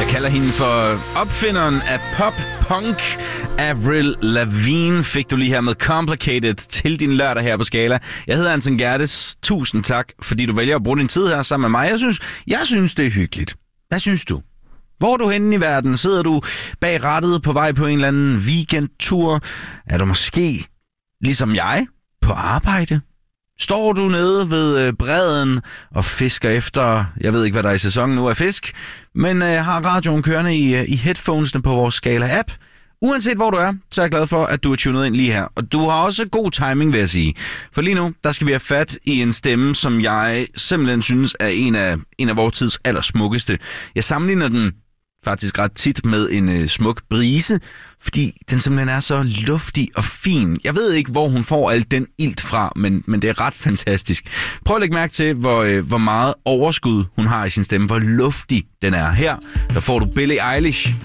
Jeg kalder hende for opfinderen af pop-punk. Avril Lavigne fik du lige her med Complicated til din lørdag her på Skala. Jeg hedder Anton Gerdes. Tusind tak, fordi du vælger at bruge din tid her sammen med mig. Jeg synes det er hyggeligt. Hvad synes du? Hvor er du henne i verden? Sidder du bag rattet på vej på en eller anden weekendtur? Er du måske, ligesom jeg, på arbejde? Står du nede ved bredden og fisker efter, jeg ved ikke, hvad der er i sæsonen nu af fisk, men har radioen kørende i headphonesene på vores Skala-app? Uanset hvor du er, så er jeg glad for, at du er tunet ind lige her. Og du har også god timing, vil jeg sige. For lige nu, der skal vi have fat i en stemme, som jeg simpelthen synes er en af vores tids allersmukkeste. Jeg sammenligner den faktisk ret tit med en smuk brise, fordi den simpelthen er så luftig og fin. Jeg ved ikke, hvor hun får al den ilt fra, men det er ret fantastisk. Prøv at lægge mærke til, hvor meget overskud hun har i sin stemme, hvor luftig den er. Her, der får du Billie Eilish